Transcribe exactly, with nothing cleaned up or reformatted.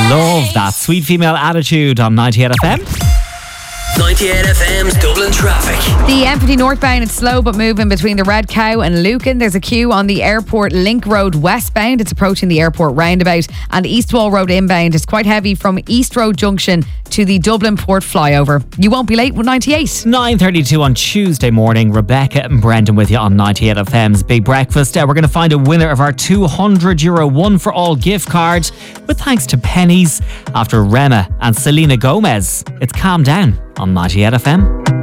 Love that sweet female attitude on ninety-eight F M. ninety-eight F M's Dublin traffic. The M fifty northbound, it's slow but moving between the Red Cow and Lucan. There's a queue on the Airport Link Road westbound. It's approaching the airport roundabout. And Eastwall Road inbound is quite heavy from East Road Junction to the Dublin Port flyover. You won't be late with ninety-eight. nine thirty-two on Tuesday morning. Rebecca and Brendan with you on ninety-eight F M's Big Breakfast. Uh, we're going to find a winner of our two hundred euro one for all gift card with thanks to Pennies after Rema and Selena Gomez. It's Calm Down on ninety-eight F M.